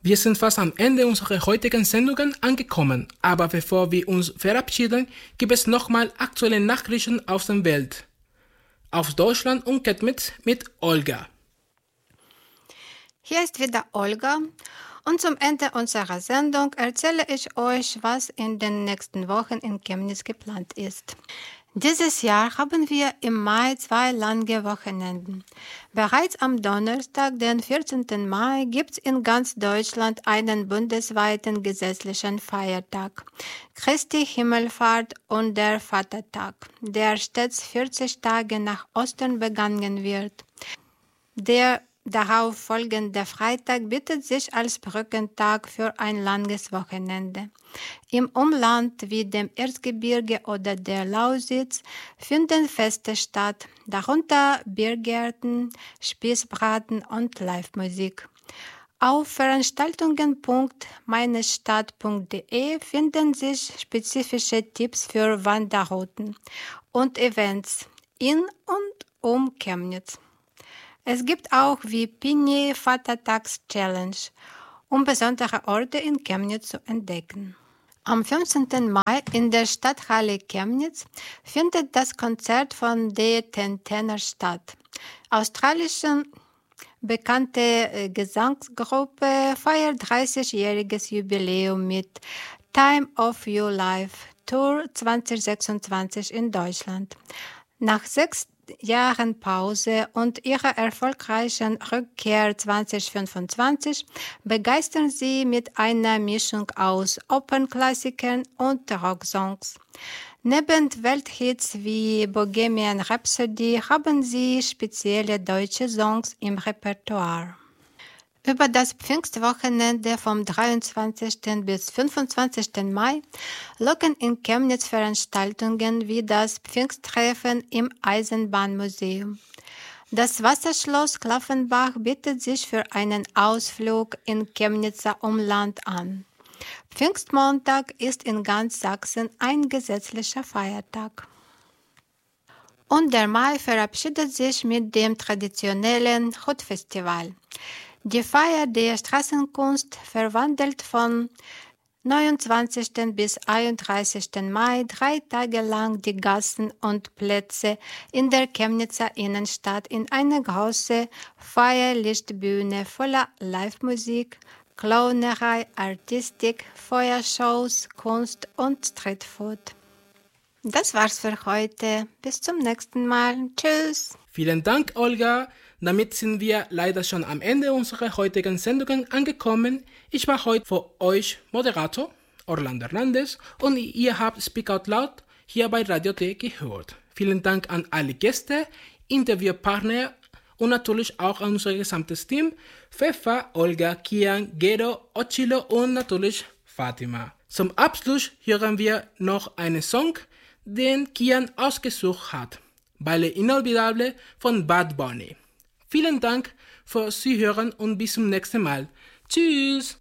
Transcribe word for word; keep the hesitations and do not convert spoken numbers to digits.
Wir sind fast am Ende unserer heutigen Sendungen angekommen, aber bevor wir uns verabschieden, gibt es nochmal aktuelle Nachrichten aus der Welt. Aus Deutschland und Chemnitz mit Olga. Hier ist wieder Olga und zum Ende unserer Sendung erzähle ich euch, was in den nächsten Wochen in Chemnitz geplant ist. Dieses Jahr haben wir im Mai zwei lange Wochenenden. Bereits am Donnerstag, den vierzehnten Mai, gibt es in ganz Deutschland einen bundesweiten gesetzlichen Feiertag, Christi Himmelfahrt und der Vatertag, der stets vierzig Tage nach Ostern begangen wird. Der darauf folgende Freitag bietet sich als Brückentag für ein langes Wochenende. Im Umland wie dem Erzgebirge oder der Lausitz finden Feste statt, darunter Biergärten, Spießbraten und Live-Musik. Auf veranstaltungen punkt meinestadt punkt de finden sich spezifische Tipps für Wanderrouten und Events in und um Chemnitz. Es gibt auch wie Pini Vatertags-Challenge, um besondere Orte in Chemnitz zu entdecken. Am fünfzehnten Mai in der Stadthalle Chemnitz findet das Konzert von The Ten Tenor statt. Australische bekannte Gesangsgruppe feiert dreißigjähriges Jubiläum mit Time of Your Life Tour zwanzig sechsundzwanzig in Deutschland. Nach sechs Jahren Pause und ihrer erfolgreichen Rückkehr zwanzig fünfundzwanzig begeistern sie mit einer Mischung aus Opernklassikern und Rocksongs. Neben Welthits wie Bohemian Rhapsody haben sie spezielle deutsche Songs im Repertoire. Über das Pfingstwochenende vom dreiundzwanzigsten bis fünfundzwanzigsten Mai locken in Chemnitz Veranstaltungen wie das Pfingsttreffen im Eisenbahnmuseum. Das Wasserschloss Klaffenbach bietet sich für einen Ausflug in Chemnitzer Umland an. Pfingstmontag ist in ganz Sachsen ein gesetzlicher Feiertag. Und der Mai verabschiedet sich mit dem traditionellen Hutfestival. Die Feier der Straßenkunst verwandelt von neunundzwanzigsten bis einunddreißigsten Mai drei Tage lang die Gassen und Plätze in der Chemnitzer Innenstadt in eine große Feierlichtbühne voller Live-Musik, Clownerei, Artistik, Feuershows, Kunst und Streetfood. Das war's für heute. Bis zum nächsten Mal. Tschüss. Vielen Dank, Olga. Damit sind wir leider schon am Ende unserer heutigen Sendungen angekommen. Ich war heute für euch Moderator, Orlando Hernandez, und ihr habt Speak Out Loud hier bei Radio T gehört. Vielen Dank an alle Gäste, Interviewpartner und natürlich auch an unser gesamtes Team, Pfeffer, Olga, Kian, Gero, Ochilo und natürlich Fatima. Zum Abschluss hören wir noch einen Song, den Kian ausgesucht hat, Baile Inolvidable von Bad Bunny. Vielen Dank fürs Zuhören und bis zum nächsten Mal. Tschüss!